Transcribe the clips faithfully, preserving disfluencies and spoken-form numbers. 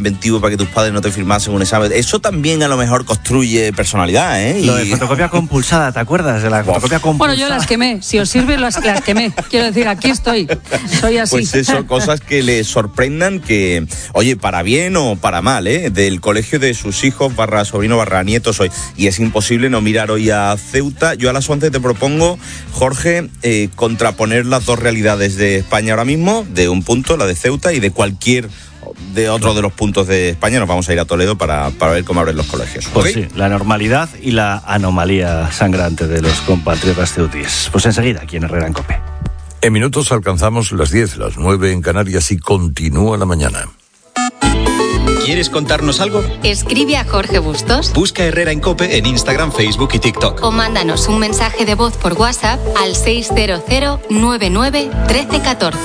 inventivo para que tus padres no te firmasen un examen. Eso también a lo mejor construye personalidad, ¿eh? Lo de fotocopia compulsada, ¿te acuerdas de la wow. fotocopia compulsada? Bueno, yo las quemé. Si os sirve, las, las quemé. Quiero decir, aquí estoy. Soy así. Pues eso, cosas que les sorprendan que, oye, para bien o para mal, ¿eh? Del colegio de sus hijos, barra sobrino, barra nietos hoy. Y es imposible no mirar hoy a Ceuta. Yo a las once te propongo, Jorge, eh, contraponer las dos realidades de España ahora mismo, de un punto, la de Ceuta, y de cualquier de otro de los puntos de España. Nos vamos a ir a Toledo para, para ver cómo abren los colegios. Pues ¿Okay? sí, la normalidad y la anomalía sangrante de los compatriotas ceutíes. Pues enseguida, aquí en Herrera en COPE. En minutos alcanzamos las diez, las nueve en Canarias y continúa la mañana. ¿Quieres contarnos algo? Escribe a Jorge Bustos. Busca Herrera en COPE en Instagram, Facebook y TikTok. O mándanos un mensaje de voz por WhatsApp al seis cero cero nueve nueve uno tres uno cuatro.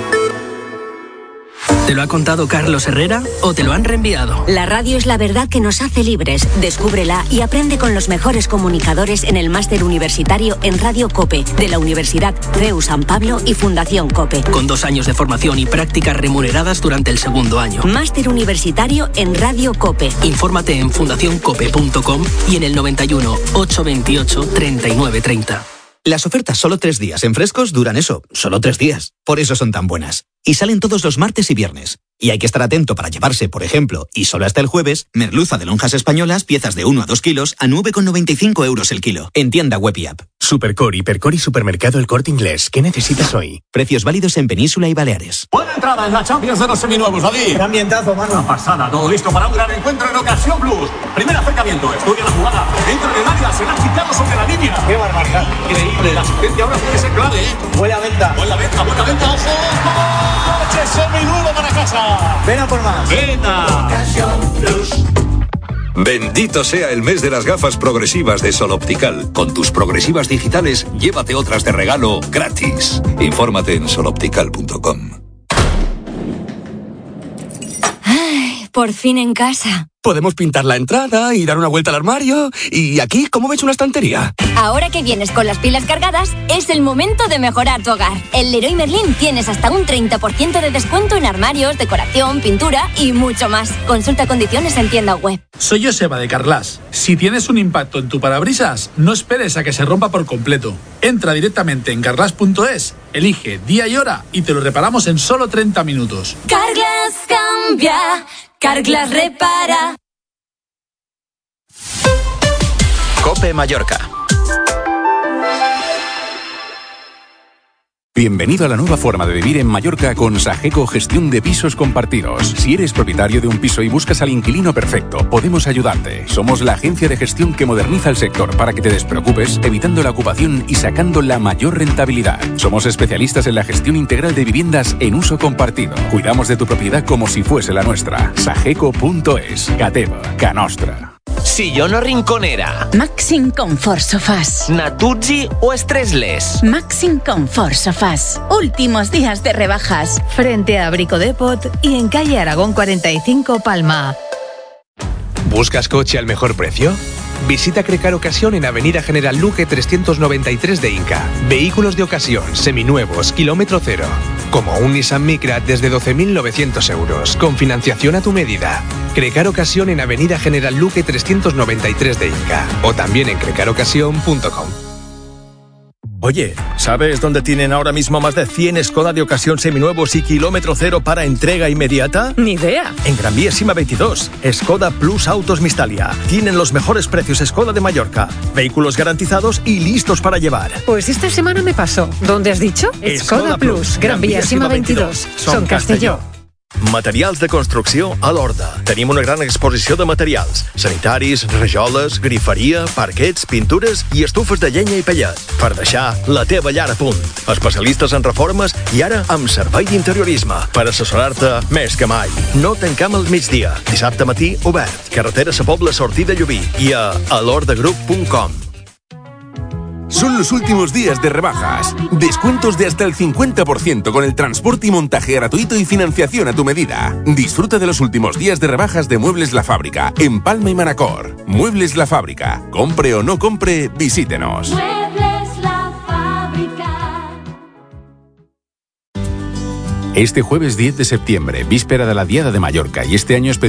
¿Te lo ha contado Carlos Herrera o te lo han reenviado? La radio es la verdad que nos hace libres. Descúbrela y aprende con los mejores comunicadores en el máster universitario en Radio COPE de la Universidad CEU San Pablo y Fundación COPE. Con dos años de formación y prácticas remuneradas durante el segundo año. Máster universitario en Radio COPE. Infórmate en fundación cope punto com y en el noventa y uno, ochocientos veintiocho, treinta y nueve treinta. Las ofertas solo tres días en Frescos duran eso, solo tres días. Por eso son tan buenas. Y salen todos los martes y viernes. Y hay que estar atento para llevarse, por ejemplo, y solo hasta el jueves, merluza de lonjas españolas, piezas de uno a dos kilos, a nueve con noventa y cinco euros el kilo. En tienda web y app. Supercore, Hipercore y Supermercado El Corte Inglés. ¿Qué necesitas hoy? Precios válidos en Península y Baleares. Buena entrada en la Champions de los seminuevos, David. Qué ambientazo, mano. Una pasada, todo listo para un gran encuentro en Ocasión Plus. Primer acercamiento, estudia la jugada. Entra en el área, se la ha quitado sobre la línea. Qué barbaridad. Increíble, la asistencia ahora puede ser clave, ¿eh? Buena venta. Buena venta, buena venta, ojo. Coche seminuevo para casa. Ven a por más. Ven a Ocasión Plus. Bendito sea el mes de las gafas progresivas de Sol Optical. Con tus progresivas digitales, llévate otras de regalo gratis. Infórmate en sol optical punto com. Ay, por fin en casa. Podemos pintar la entrada y dar una vuelta al armario. ¿Y aquí cómo ves una estantería? Ahora que vienes con las pilas cargadas, es el momento de mejorar tu hogar. En Leroy Merlin tienes hasta un treinta por ciento de descuento en armarios, decoración, pintura y mucho más. Consulta condiciones en tienda web. Soy Joseba de Carglass. Si tienes un impacto en tu parabrisas, no esperes a que se rompa por completo. Entra directamente en carglass punto es, elige día y hora y te lo reparamos en solo treinta minutos. Carglass cambia, Carglass repara. COPE Mallorca. Bienvenido a la nueva forma de vivir en Mallorca con Sageco Gestión de Pisos Compartidos. Si eres propietario de un piso y buscas al inquilino perfecto, podemos ayudarte. Somos la agencia de gestión que moderniza el sector para que te despreocupes, evitando la ocupación y sacando la mayor rentabilidad. Somos especialistas en la gestión integral de viviendas en uso compartido. Cuidamos de tu propiedad como si fuese la nuestra. Sageco punto es. Cateva, ca nostra. Sillón o rinconera. Maxim Comfort Sofás. Natuzzi o Stressless. Maxim Comfort Sofás. Últimos días de rebajas. Frente a Brico Depot y en calle Aragón cuarenta y cinco, Palma. ¿Buscas coche al mejor precio? Visita Crecar Ocasión en Avenida General Luque trescientos noventa y tres de Inca. Vehículos de ocasión, seminuevos, kilómetro cero. Como un Nissan Micra desde doce mil novecientos euros, con financiación a tu medida. Crecar Ocasión en Avenida General Luque trescientos noventa y tres de Inca. O también en crecar ocasión punto com. Oye, ¿sabes dónde tienen ahora mismo más de cien Skoda de ocasión seminuevos y kilómetro cero para entrega inmediata? Ni idea. En Gran Vía Sima veintidós, Skoda Plus Autos Mistalia. Tienen los mejores precios Skoda de Mallorca. Vehículos garantizados y listos para llevar. Pues esta semana me pasó. ¿Dónde has dicho? Skoda Plus, Gran Vía Sima veintidós. Son Castelló. Materials de construcció a l'Horta. Tenim una gran exposició de materials. Sanitaris, rajoles, griferia, parquets, pintures i estufes de llenya i pellet. Per deixar la teva llar a punt. Especialistes en reformes i ara amb servei d'interiorisme. Per assessorar-te més que mai. No tancam al migdia. Dissabte matí obert. Carretera Sa Pobla sortida Llubí. I a alordagroup punt com. Son los últimos días de rebajas. Descuentos de hasta el cincuenta por ciento con el transporte y montaje gratuito y financiación a tu medida. Disfruta de los últimos días de rebajas de Muebles La Fábrica en Palma y Manacor. Muebles La Fábrica. Compre o no compre, visítenos. Muebles La Fábrica. Este jueves diez de septiembre, víspera de la Diada de Mallorca y este año especial